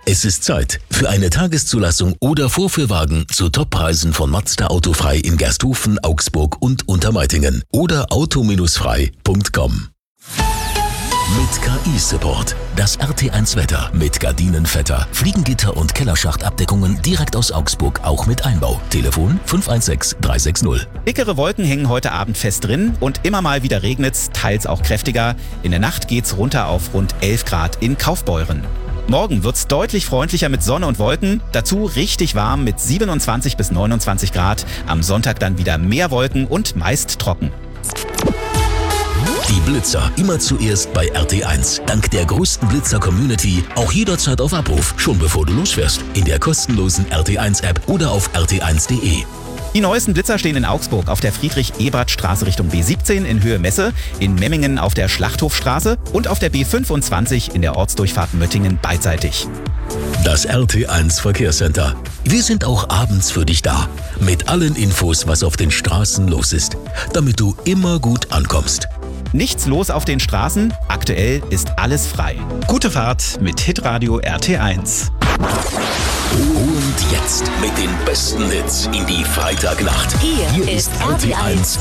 Es ist Zeit für eine Tageszulassung oder Vorführwagen zu Toppreisen von Mazda Autofrei in Gersthofen, Augsburg und Untermeitingen oder auto-frei.com. Mit KI-Support. Das RT1 Wetter mit Gardinenvetter, Fliegengitter und Kellerschachtabdeckungen direkt aus Augsburg, auch mit Einbau. Telefon 516 360. Dickere Wolken hängen heute Abend fest drin und immer mal wieder regnet's, teils auch kräftiger. In der Nacht geht's runter auf rund 11 Grad in Kaufbeuren. Morgen wird's deutlich freundlicher mit Sonne und Wolken, dazu richtig warm mit 27 bis 29 Grad. Am Sonntag dann wieder mehr Wolken und meist trocken. Die Blitzer immer zuerst bei RT1. Dank der größten Blitzer-Community auch jederzeit auf Abruf, schon bevor du losfährst. In der kostenlosen RT1-App oder auf rt1.de. Die neuesten Blitzer stehen in Augsburg auf der Friedrich-Ebert-Straße Richtung B17 in Höhe Messe, in Memmingen auf der Schlachthofstraße und auf der B25 in der Ortsdurchfahrt Möttingen beidseitig. Das RT1 Verkehrscenter. Wir sind auch abends für dich da. Mit allen Infos, was auf den Straßen los ist. Damit du immer gut ankommst. Nichts los auf den Straßen, aktuell ist alles frei. Gute Fahrt mit Hitradio RT1. Und jetzt mit den besten Hits in die Freitagnacht. Hier ist RT1